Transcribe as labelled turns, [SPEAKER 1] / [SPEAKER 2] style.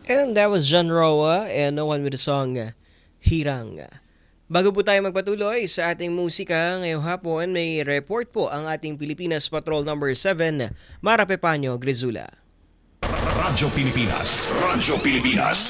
[SPEAKER 1] And that was John Roa and no one with the song Hirang. Bago po tayo magpatuloy sa ating musika ngayong hapon, may report po ang ating Pilipinas Patrol number 7, Mara Pepanyo Grizula.
[SPEAKER 2] Radyo Pilipinas. Radyo Pilipinas.